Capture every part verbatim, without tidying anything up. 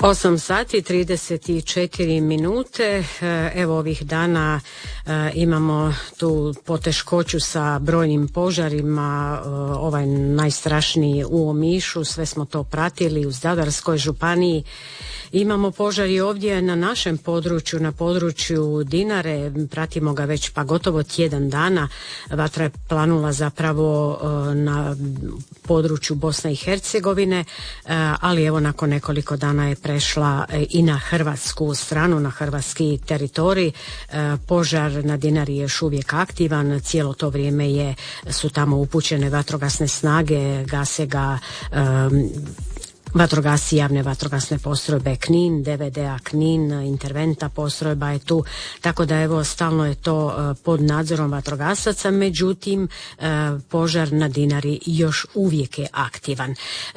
osam sati trideset četiri minute. Evo ovih dana imamo tu poteškoću sa brojnim požarima, ovaj najstrašniji u Omišu, sve smo to pratili u Zadarskoj županiji. Imamo požar i ovdje na našem području, na području Dinare, pratimo ga već pa gotovo tjedan dana. Vatra je planula zapravo na području Bosne i Hercegovine, ali evo nakon nekoliko dana je prešla i na hrvatsku stranu, na hrvatski teritorij. Požar na Dinari je još uvijek aktivan, cijelo to vrijeme je, su tamo upućene vatrogasne snage, gase ga um, vatrogasci javne vatrogasne postrojbe Knin, D V D A Knin, interventa postrojba je tu, tako da evo stalno je to pod nadzorom vatrogasaca, međutim požar na Dinari još uvijek je aktivan.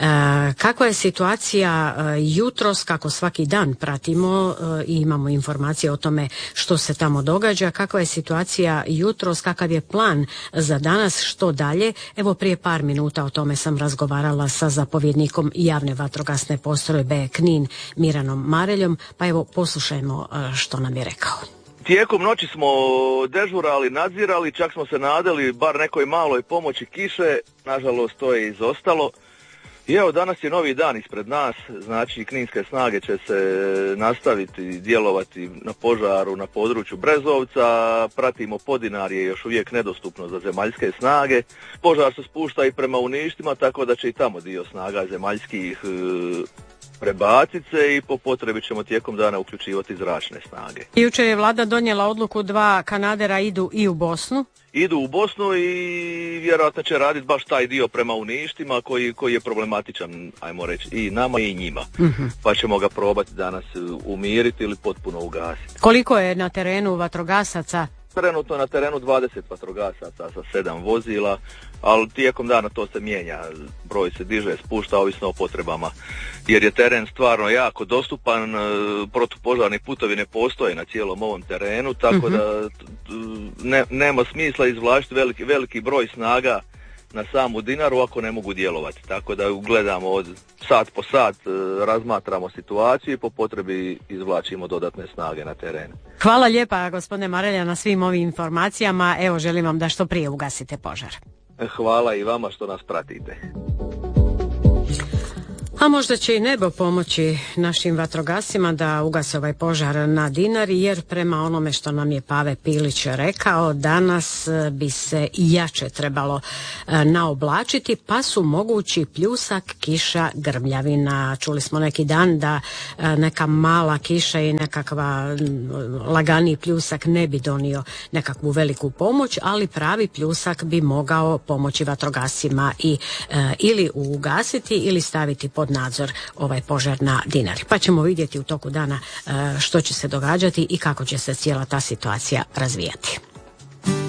Kakva je situacija jutros, kako svaki dan pratimo i imamo informacije o tome što se tamo događa, kakva je situacija jutros, kakav je plan za danas, što dalje? Evo prije par minuta o tome sam razgovarala sa zapovjednikom javne vatrogasne postrojbe Knin Miranom Mareljom, pa evo poslušajmo što nam je rekao. Tijekom noći smo dežurali, nadzirali, čak smo se nadali bar nekoj maloj pomoći kiše, nažalost to je izostalo. I evo danas je novi dan ispred nas, znači kninske snage će se nastaviti djelovati na požaru na području Brezovca, pratimo Podinarje, još uvijek nedostupno za zemaljske snage. Požar se spušta i prema Uništima, tako da će i tamo dio snaga zemaljskih e, prebaciti se i po potrebi ćemo tijekom dana uključivati zračne snage. Jučer je vlada donijela odluku, dva kanadera idu i u Bosnu. Idu u Bosnu i vjerojatno će raditi baš taj dio prema Uništima koji, koji je problematičan, ajmo reći, i nama i njima. Uh-huh. Pa ćemo ga probati danas umiriti ili potpuno ugasiti. Koliko je na terenu vatrogasaca? Trenutno na terenu dvadeset vatrogasaca sa sedam vozila, ali tijekom dana to se mijenja, broj se diže, spušta, ovisno o potrebama, jer je teren stvarno jako dostupan, protupožarni putovi ne postoje na cijelom ovom terenu, tako uh-huh. da ne, nema smisla izvlačiti veliki, veliki broj snaga na samu Dinaru ako ne mogu djelovati, tako da gledamo od sat po sat, razmatramo situaciju i po potrebi izvlačimo dodatne snage na teren. Hvala lijepa gospodine Marelja na svim ovim informacijama, evo želim vam da što prije ugasite požar. Hvala i vama što nas pratite. A možda će i nebo pomoći našim vatrogascima da ugase ovaj požar na Dinari, jer prema onome što nam je Pave Pilić rekao, danas bi se jače trebalo naoblačiti, pa su mogući pljusak, kiša, grmljavina. Čuli smo neki dan da neka mala kiša i nekakva laganiji pljusak ne bi donio nekakvu veliku pomoć, ali pravi pljusak bi mogao pomoći vatrogascima i ili ugasiti ili staviti pod nadzor ovaj požar na Dinari. Pa ćemo vidjeti u toku dana što će se događati i kako će se cijela ta situacija razvijati.